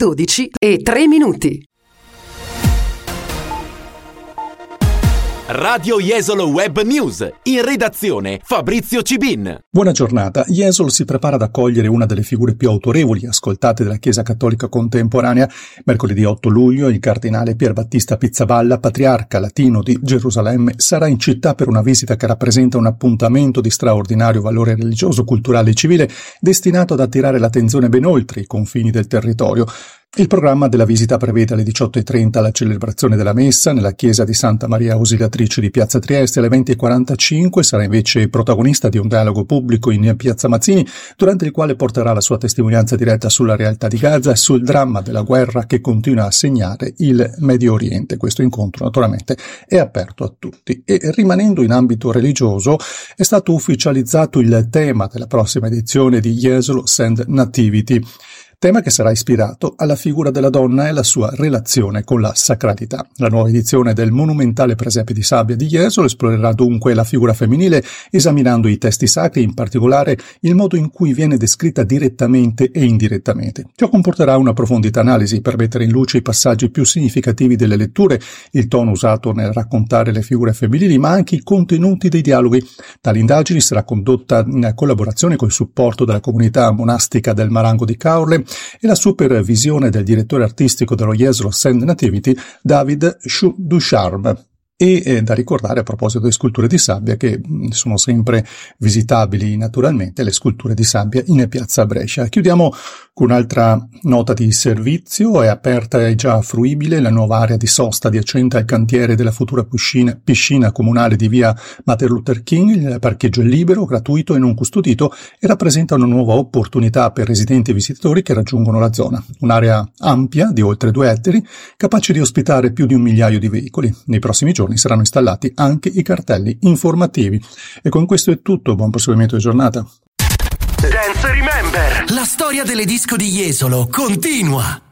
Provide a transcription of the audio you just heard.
12:03. Radio Jesolo Web News, in redazione Fabrizio Cibin. Buona giornata. Jesolo si prepara ad accogliere una delle figure più autorevoli e ascoltate della Chiesa Cattolica contemporanea. Mercoledì 8 luglio il cardinale Pierbattista Pizzaballa, patriarca latino di Gerusalemme, sarà in città per una visita che rappresenta un appuntamento di straordinario valore religioso, culturale e civile, destinato ad attirare l'attenzione ben oltre i confini del territorio. Il programma della visita prevede alle 18:30 la celebrazione della messa nella chiesa di Santa Maria Ausiliatrice di Piazza Trieste. Alle 20:45 sarà invece protagonista di un dialogo pubblico in Piazza Mazzini, durante il quale porterà la sua testimonianza diretta sulla realtà di Gaza e sul dramma della guerra che continua a segnare il Medio Oriente. Questo incontro naturalmente è aperto a tutti. E rimanendo in ambito religioso, è stato ufficializzato il tema della prossima edizione di Jesolo Send Nativity, tema che sarà ispirato alla figura della donna e alla sua relazione con la sacralità. La nuova edizione del monumentale presepe di sabbia di Jesolo esplorerà dunque la figura femminile, esaminando i testi sacri, in particolare il modo in cui viene descritta direttamente e indirettamente. Ciò comporterà una profondità analisi per mettere in luce i passaggi più significativi delle letture, il tono usato nel raccontare le figure femminili, ma anche i contenuti dei dialoghi. Tale indagine sarà condotta in collaborazione col supporto della comunità monastica del Marango di Caorle e la supervisione del direttore artistico dello Jesolo Send Nativity, David Ducharme. E da ricordare, a proposito delle sculture di sabbia, che sono sempre visitabili naturalmente le sculture di sabbia in piazza Brescia. Chiudiamo con un'altra nota di servizio. È aperta e già fruibile la nuova area di sosta adiacente al cantiere della futura piscina comunale di via Martin Luther King. Il parcheggio è libero, gratuito e non custodito e rappresenta una nuova opportunità per residenti e visitatori che raggiungono la zona. Un'area ampia di oltre 2 ettari, capace di ospitare più di 1 migliaio di veicoli. Nei prossimi giorni saranno installati anche i cartelli informativi. E con questo è tutto, buon proseguimento di giornata. Dance Remember, la storia delle disco di Jesolo continua.